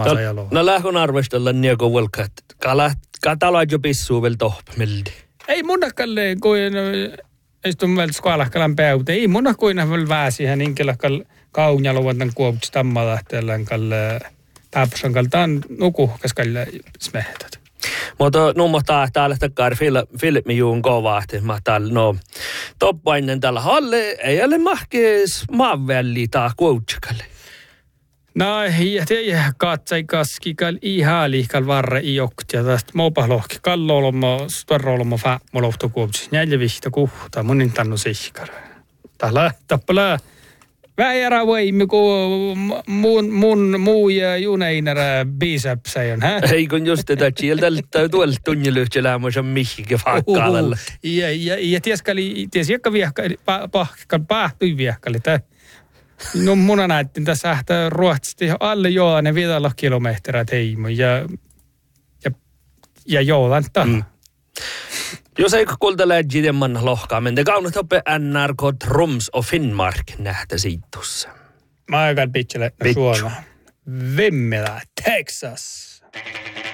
No lähdön arvostella niin kuin velkaa, että katalaat jo pissuu vielä tohpamildi. Ei munakkalle, kun istun vielä skualahkalan päytä. Ei munakkoina vielä väsiä, niin kyllä kaunjaluvan kuoputsi tammalähteellään kalle pääpösän kaltaan nukuhkas kalle smehtät. Mutta nummohtaa täällä takkaan filmijuun kovahti. Mä täällä, toppainen täällä halle, ei ole mahkees maanväliä taa kuutsikalle. No, ja tiedä katsai kaskikal ihaalihkal varre iokti ja tästä mopalohki kallooloma, storrooloma fäämolohto kuopsi. Näille vihta kuhta, monin tannu sihkar. Täällä tappala väärä voimi, kun muu ja juneinärä bicepsejön, hä? Ei kun just tätä sieltä tuolla tunnilöhtseläämössä mihinkä fakkaalalle. Ja ties jekka viehkali, pahtui viehkali, no muna näyttin tässä, että ruotsasti alle joane 5 kilometriä teimo ja joolan tämän. Jos ei kuulta lähdin manna lohkaa, men det kaunat oppe NRK Troms och Finnmark nähtä siittussa. Mä aikaan pitselle Suoma. Vemmela, Texas.